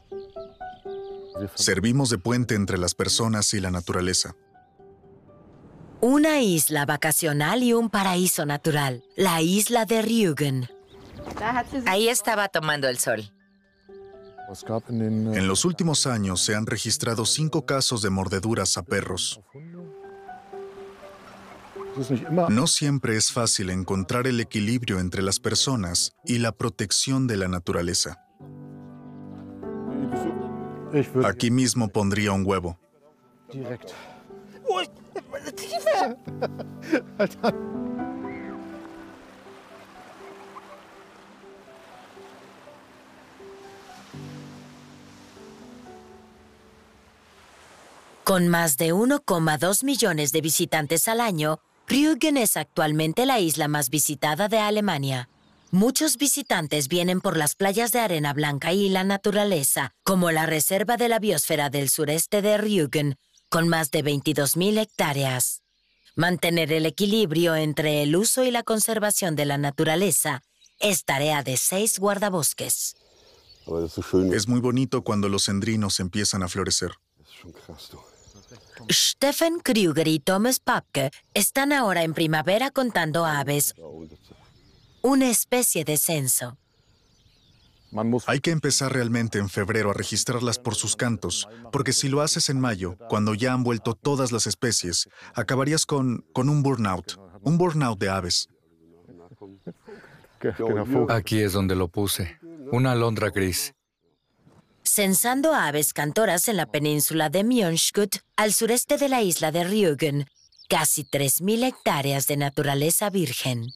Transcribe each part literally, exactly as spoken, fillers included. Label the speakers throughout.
Speaker 1: Servimos de puente entre las personas y la naturaleza.
Speaker 2: Una isla vacacional y un paraíso natural, la isla de Rügen.
Speaker 3: Ahí estaba tomando el sol.
Speaker 1: En los últimos años se han registrado cinco casos de mordeduras a perros. No siempre es fácil encontrar el equilibrio entre las personas y la protección de la naturaleza. Aquí mismo pondría un huevo.
Speaker 2: Con más de uno coma dos millones de visitantes al año, Rügen es actualmente la isla más visitada de Alemania. Muchos visitantes vienen por las playas de arena blanca y la naturaleza, como la Reserva de la Biosfera del sureste de Rügen, con más de veintidós mil hectáreas. Mantener el equilibrio entre el uso y la conservación de la naturaleza es tarea de seis guardabosques.
Speaker 1: Es muy bonito cuando los cendrinos empiezan a florecer.
Speaker 2: Steffen Krüger y Thomas Papke están ahora en primavera contando aves, una especie de censo.
Speaker 1: Hay que empezar realmente en febrero a registrarlas por sus cantos, porque si lo haces en mayo, cuando ya han vuelto todas las especies, acabarías con, con un burnout, un burnout de aves.
Speaker 4: Aquí es donde lo puse, una alondra gris.
Speaker 2: Censando aves cantoras en la península de Mjønskjøtt, al sureste de la isla de Rügen, casi tres mil hectáreas de naturaleza virgen.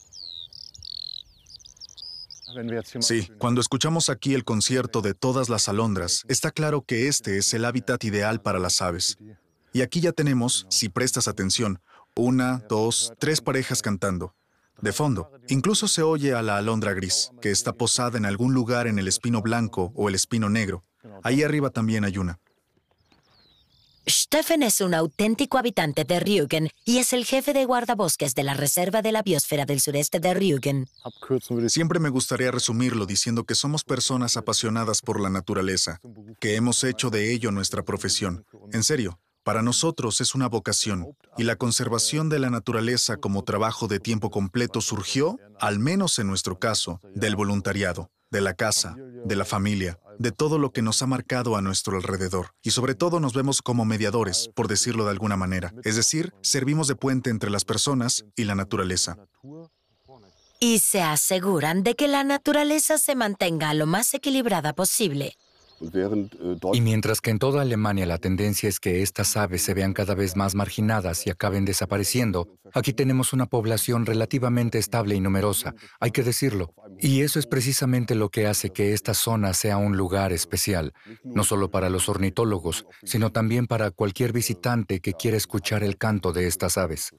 Speaker 1: Sí, cuando escuchamos aquí el concierto de todas las alondras, está claro que este es el hábitat ideal para las aves. Y aquí ya tenemos, si prestas atención, una, dos, tres parejas cantando. De fondo, incluso se oye a la alondra gris, que está posada en algún lugar en el espino blanco o el espino negro. Ahí arriba también hay una.
Speaker 2: Steffen es un auténtico habitante de Rügen y es el jefe de guardabosques de la Reserva de la Biosfera del sureste de Rügen.
Speaker 1: Siempre me gustaría resumirlo diciendo que somos personas apasionadas por la naturaleza, que hemos hecho de ello nuestra profesión. En serio, para nosotros es una vocación, y la conservación de la naturaleza como trabajo de tiempo completo surgió, al menos en nuestro caso, del voluntariado, de la casa, de la familia, de todo lo que nos ha marcado a nuestro alrededor. Y sobre todo nos vemos como mediadores, por decirlo de alguna manera. Es decir, servimos de puente entre las personas y la naturaleza.
Speaker 2: Y se aseguran de que la naturaleza se mantenga lo más equilibrada posible.
Speaker 4: Y mientras que en toda Alemania la tendencia es que estas aves se vean cada vez más marginadas y acaben desapareciendo, aquí tenemos una población relativamente estable y numerosa, hay que decirlo. Y eso es precisamente lo que hace que esta zona sea un lugar especial, no solo para los ornitólogos, sino también para cualquier visitante que quiera escuchar el canto de estas aves.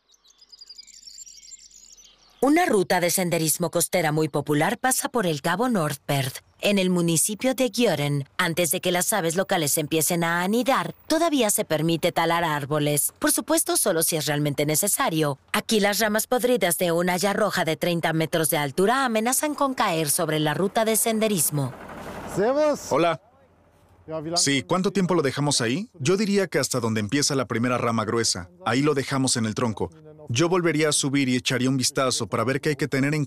Speaker 2: Una ruta de senderismo costera muy popular pasa por el Cabo Nordperth, en el municipio de Gjøren. Antes de que las aves locales empiecen a anidar, todavía se permite talar árboles. Por supuesto, solo si es realmente necesario. Aquí las ramas podridas de una haya roja de treinta metros de altura amenazan con caer sobre la ruta de senderismo.
Speaker 1: Hola. Sí, ¿cuánto tiempo lo dejamos ahí? Yo diría que hasta donde empieza la primera rama gruesa. Ahí lo dejamos en el tronco. Yo volvería a subir y echaría un vistazo para ver qué hay que tener en